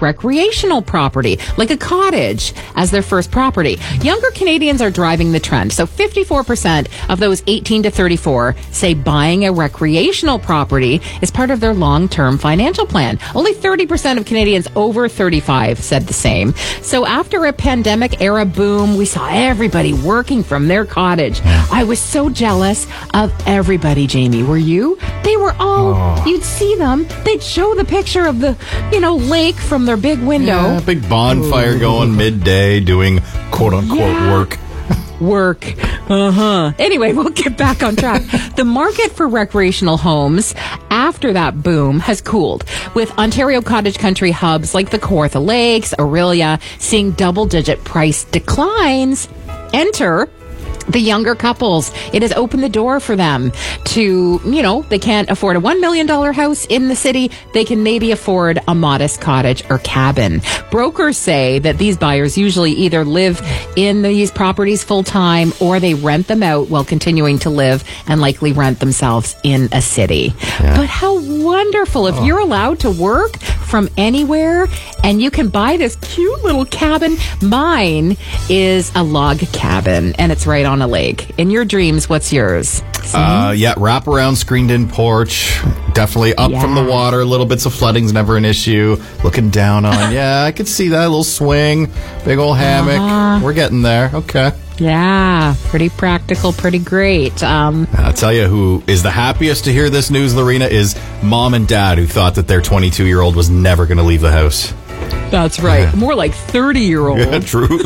recreational property, like a cottage, as their first property. Younger Canadians are driving the trend. So 54% of those 18 to 34 say buying a recreational property is part of their long-term financial plan. Only 30% of Canadians over 35 said the same. So after a pandemic era boom, we saw everybody working from their cottage. I was so jealous of everybody, Jamie. Were you? They were all, you'd see them, they'd show the picture of the, lake from their big window. Yeah, big bonfire going midday, doing quote-unquote work. Anyway, we'll get back on track. The market for recreational homes after that boom has cooled, with Ontario cottage country hubs like the Kawartha Lakes, Orillia, seeing double-digit price declines. Enter the younger couples. It has opened the door for them to, they can't afford a $1 million house in the city. They can maybe afford a modest cottage or cabin. Brokers say that these buyers usually either live in these properties full time or they rent them out while continuing to live and likely rent themselves in a city. Yeah. But how wonderful if you're allowed to work from anywhere and you can buy this cute little cabin. Mine is a log cabin and it's right on a lake. In your dreams, what's yours? Wraparound screened-in porch. Definitely up from the water. Little bits of flooding's never an issue. Looking down on, I could see that. A little swing. Big old hammock. We're getting there. Okay. Yeah, pretty practical, pretty great. I'll tell you who is the happiest to hear this news, Lorena, is mom and dad who thought that their 22-year-old was never going to leave the house. That's right. More like 30-year-old. Yeah, true.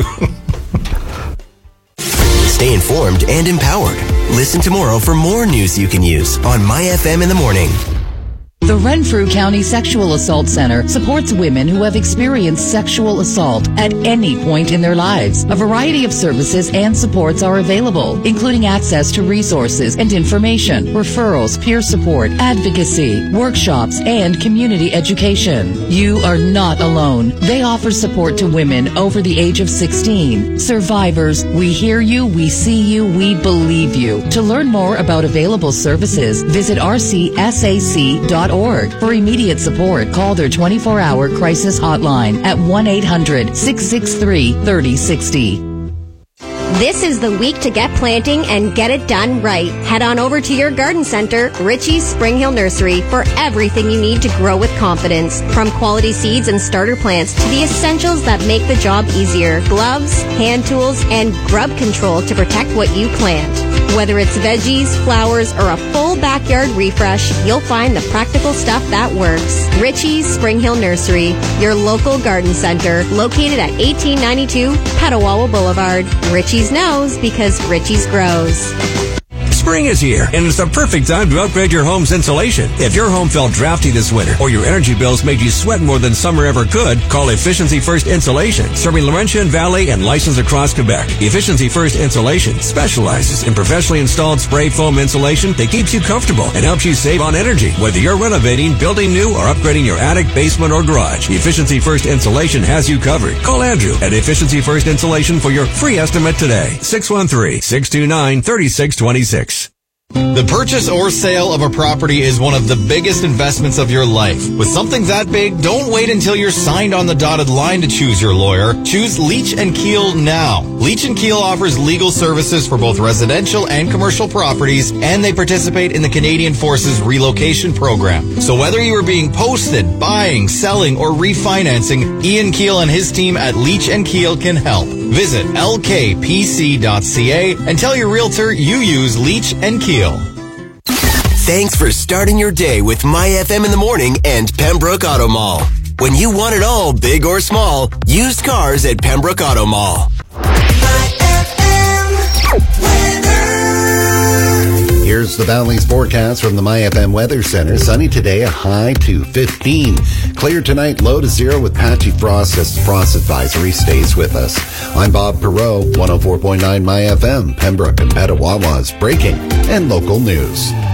Stay informed and empowered. Listen tomorrow for more news you can use on My FM in the Morning. The Renfrew County Sexual Assault Center supports women who have experienced sexual assault at any point in their lives. A variety of services and supports are available, including access to resources and information, referrals, peer support, advocacy, workshops, and community education. You are not alone. They offer support to women over the age of 16. Survivors, we hear you, we see you, we believe you. To learn more about available services, visit rcsac.org. For immediate support, call their 24-hour crisis hotline at 1-800-663-3060. This is the week to get planting and get it done right. Head on over to your garden center, Ritchie's Spring Hill Nursery, for everything you need to grow with confidence. From quality seeds and starter plants to the essentials that make the job easier. Gloves, hand tools, and grub control to protect what you plant. Whether it's veggies, flowers, or a full backyard refresh, you'll find the practical stuff that works. Ritchie's Spring Hill Nursery, your local garden center, located at 1892 Petawawa Boulevard. Ritchie's knows because Ritchie's grows. Spring is here, and it's the perfect time to upgrade your home's insulation. If your home felt drafty this winter, or your energy bills made you sweat more than summer ever could, call Efficiency First Insulation, serving Laurentian Valley and licensed across Quebec. Efficiency First Insulation specializes in professionally installed spray foam insulation that keeps you comfortable and helps you save on energy, whether you're renovating, building new, or upgrading your attic, basement, or garage. Efficiency First Insulation has you covered. Call Andrew at Efficiency First Insulation for your free estimate today. 613-629-3626. The purchase or sale of a property is one of the biggest investments of your life. With something that big, don't wait until you're signed on the dotted line to choose your lawyer. Choose Leach & Keel now. Leach & Keel offers legal services for both residential and commercial properties, and they participate in the Canadian Forces Relocation Program. So whether you are being posted, buying, selling, or refinancing, Ian Keel and his team at Leach & Keel can help. Visit lkpc.ca and tell your realtor you use Leach & Keel. Thanks for starting your day with My FM in the Morning and Pembroke Auto Mall. When you want it all, big or small, used cars at Pembroke Auto Mall. Here's the Valley's forecast from the My FM Weather Center. Sunny today, a high to 15. Clear tonight, low to 0 with patchy frost as the frost advisory stays with us. I'm Bob Perot, 104.9 My FM, Pembroke and Petawawa's breaking and local news.